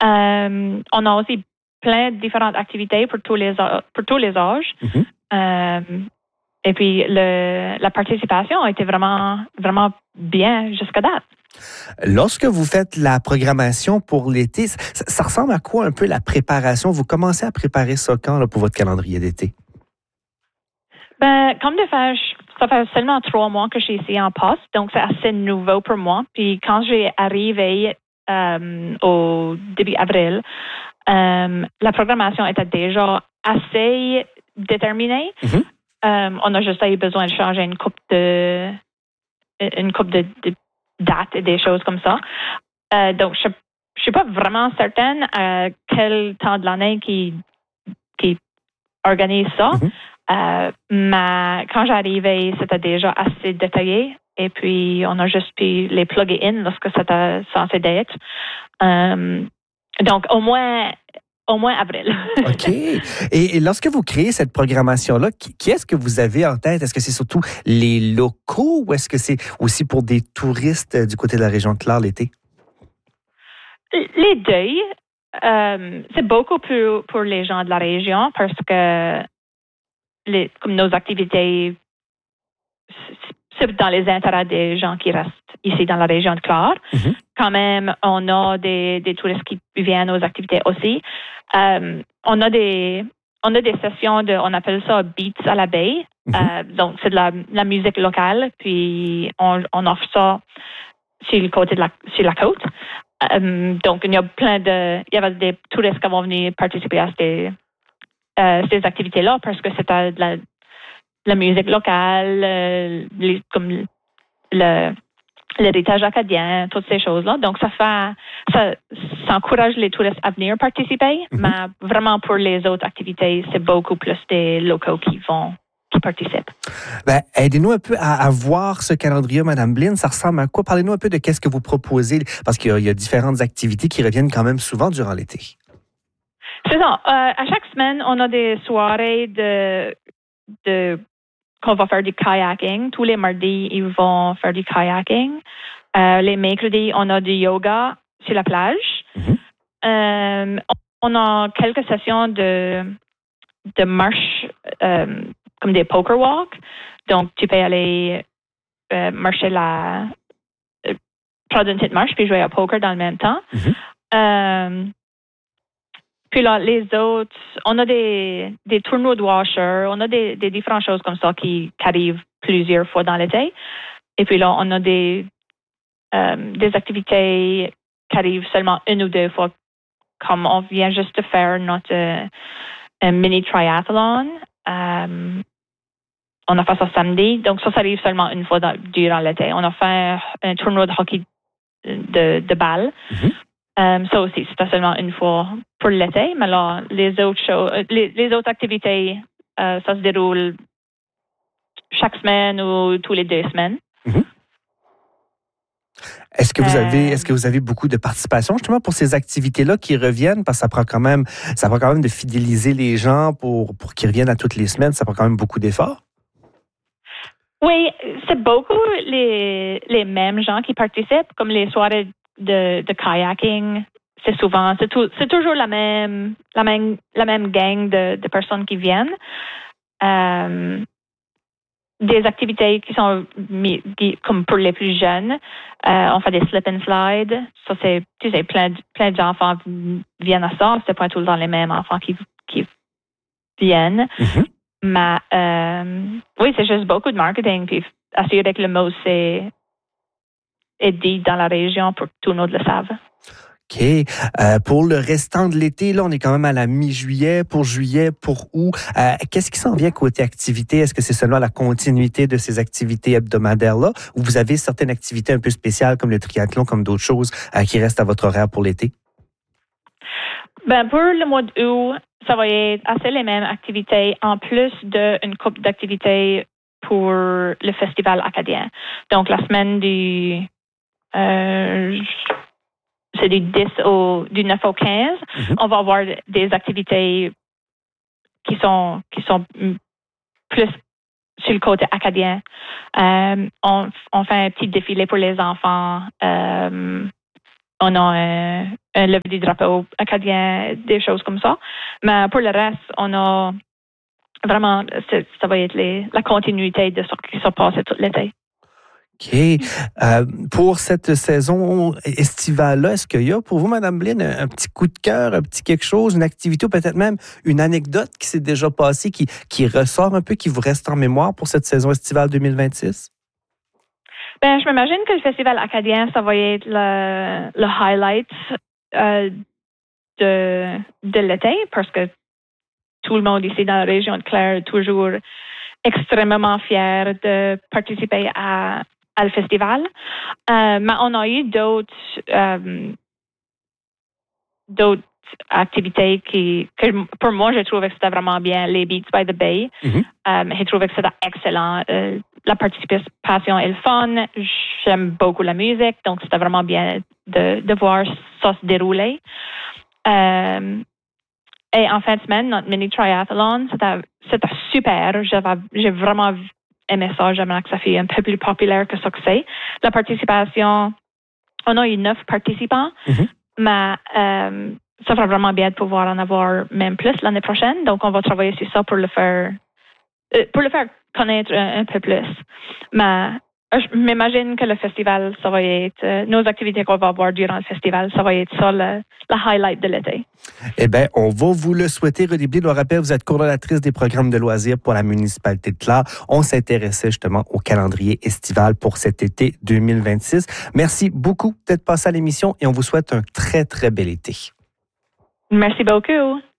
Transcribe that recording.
On a aussi plein de différentes activités pour tous les âges. Et puis, la participation a été vraiment, vraiment bien jusqu'à date. Lorsque vous faites la programmation pour l'été, ça ressemble à quoi un peu la préparation? Vous commencez à préparer ça quand là, pour votre calendrier d'été? Comme de fait, ça fait seulement 3 mois que je suis ici en poste, donc c'est assez nouveau pour moi. Puis quand j'ai arrivé au début avril, la programmation était déjà assez déterminée. On a juste eu besoin de changer une couple de dates et des choses comme ça. Donc, je suis pas vraiment certaine à quel temps de l'année qui organise ça. Mais quand j'arrivais, c'était déjà assez détaillé. Et puis, on a juste pu les plugger in lorsque c'était censé d'être. Donc, au moins avril. OK. Et lorsque vous créez cette programmation-là, qui est-ce que vous avez en tête? Est-ce que c'est surtout les locaux ou est-ce que c'est aussi pour des touristes du côté de la région de Clare l'été? Les deux. C'est beaucoup pour les gens de la région parce que comme nos activités, c'est dans les intérêts des gens qui restent ici dans la région de Clare. Quand même, on a des touristes qui viennent aux activités aussi. On a des sessions on appelle ça Beats à la baie. Donc, c'est de la musique locale. Puis, on offre ça sur la côte. Donc, il y avait des touristes qui vont venir participer à ces activités-là parce que c'était de la musique locale, comme l'héritage acadien, toutes ces choses-là. Donc, ça encourage les touristes à venir participer, mais vraiment pour les autres activités, c'est beaucoup plus des locaux qui participent. Aidez-nous un peu à voir ce calendrier, Mme Blin. Ça ressemble à quoi? Parlez-nous un peu de qu'est-ce que vous proposez, parce qu'il y a différentes activités qui reviennent quand même souvent durant l'été. C'est ça. À chaque semaine, on a des soirées qu'on va faire du kayaking. Tous les mardis, ils vont faire du kayaking. Les mercredis, on a du yoga sur la plage. On a quelques sessions de marche, comme des poker walks. Donc, tu peux aller marcher prendre une petite marche puis jouer à poker dans le même temps. Puis là, les autres, on a des tournois de washer, on a des différentes choses comme ça qui arrivent plusieurs fois dans l'été. Et puis là, on a des activités qui arrivent seulement 1 ou 2 fois, comme on vient juste de faire notre mini triathlon. On a fait ça samedi, donc ça arrive seulement 1 fois durant l'été. On a fait un tournoi de hockey de balle. Ça aussi, c'était seulement 1 fois pour l'été, mais là, les autres activités, ça se déroule chaque semaine ou tous les 2 semaines. Est-ce que vous avez beaucoup de participation justement pour ces activités-là qui reviennent? Parce que ça prend quand même de fidéliser les gens pour qu'ils reviennent à toutes les semaines. Ça prend quand même beaucoup d'efforts. Oui, c'est beaucoup les mêmes gens qui participent, comme les soirées de kayaking. C'est toujours la même gang de personnes qui viennent. Des activités qui sont comme pour les plus jeunes. On fait des slip and slide. Ça, c'est, plein d'enfants viennent à ça. C'est pas tout le temps les mêmes enfants qui viennent. Mais oui, c'est juste beaucoup de marketing puis assurer que le mot est dit dans la région pour que tout le monde le sache. OK. Pour le restant de l'été, là, on est quand même à la mi-juillet. Pour juillet, pour août, qu'est-ce qui s'en vient côté activité? Est-ce que c'est seulement la continuité de ces activités hebdomadaires-là ou vous avez certaines activités un peu spéciales comme le triathlon, comme d'autres choses qui restent à votre horaire pour l'été? Pour le mois d'août, ça va être assez les mêmes activités en plus d'une couple d'activités pour le festival acadien. Donc, la semaine c'est du 9 au 15. On va avoir des activités qui sont plus sur le côté acadien. On fait un petit défilé pour les enfants. On on a un lever des drapeaux acadiens, des choses comme ça. Mais pour le reste, on a vraiment, ça va être la continuité de ce qui se passe tout l'été. OK. Pour cette saison estivale-là, est-ce qu'il y a pour vous, Mme Blin, un petit coup de cœur, un petit quelque chose, une activité ou peut-être même une anecdote qui s'est déjà passée, qui ressort un peu, qui vous reste en mémoire pour cette saison estivale 2026? Ben, je m'imagine que le festival acadien, ça va être le highlight de l'été parce que tout le monde ici dans la région de Clare est toujours extrêmement fier de participer à le festival. Mais on a eu d'autres activités que pour moi, je trouvais que c'était vraiment bien. Les Beats by the Bay. Mm-hmm. Je trouvais que c'était excellent. La participation est le fun. J'aime beaucoup la musique, donc c'était vraiment bien de voir ça se dérouler. Et en fin de semaine, notre mini triathlon, c'était super. J'ai vraiment aimé ça. J'aimerais que ça fait un peu plus populaire que ça que c'est. La participation, on a eu 9 participants, mm-hmm. mais ça fera vraiment bien de pouvoir en avoir même plus l'année prochaine. Donc, on va travailler sur ça pour le faire connaître un peu plus. Mais je m'imagine que le festival, ça va être nos activités qu'on va avoir durant le festival, ça va être ça le highlight de l'été. Eh bien, on va vous le souhaiter. Rudy Blin, je rappelle, vous êtes coordonnatrice des programmes de loisirs pour la municipalité de Clare. On s'intéressait justement au calendrier estival pour cet été 2026. Merci beaucoup d'être passé à l'émission et on vous souhaite un très, très bel été. Merci beaucoup.